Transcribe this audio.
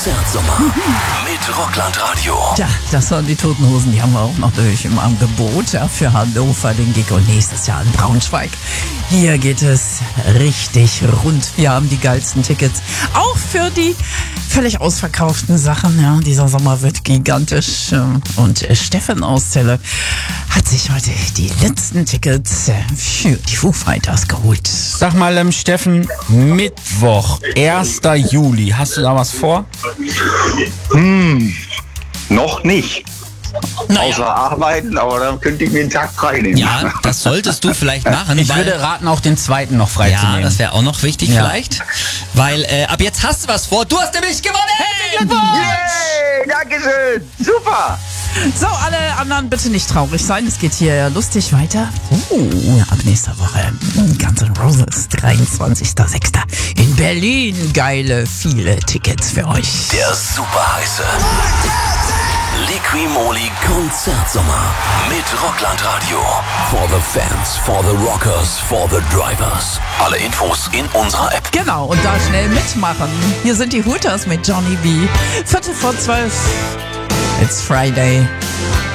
Konzertsommer mit Rockland Radio. Tja, das waren die Toten Hosen, die haben wir auch noch durch im Angebot, ja, für Hannover, den Gig und nächstes Jahr in Braunschweig. Hier geht es richtig rund. Wir haben die geilsten Tickets, auch für die völlig ausverkauften Sachen. Ja, dieser Sommer wird gigantisch. Und Steffen aus Celle hat sich heute die letzten Tickets für die Foo Fighters geholt. Sag mal, Steffen, Mittwoch, 1. Juli, hast du da was vor? Noch nicht. Außer arbeiten, aber dann könnte ich mir einen Tag frei nehmen. Ja, das solltest du vielleicht machen. Ich weil, würde raten, auch den 2. noch freizunehmen. ja, das wäre auch noch wichtig Ja. vielleicht. Weil ab jetzt hast du was vor. Du hast nämlich gewonnen! Yay, Dankeschön. Super. So, alle anderen bitte nicht traurig sein. Es geht hier lustig weiter. Ab nächster Woche Guns N' Roses, 23.06. in Berlin. Geile, viele Tickets für euch. Der super heiße Liqui-Moly Konzertsommer mit Rockland Radio. For the fans, for the rockers, for the drivers. Alle Infos in unserer App. Genau, und da schnell mitmachen. Hier sind die Hooters mit Johnny B. 12:15. It's Friday.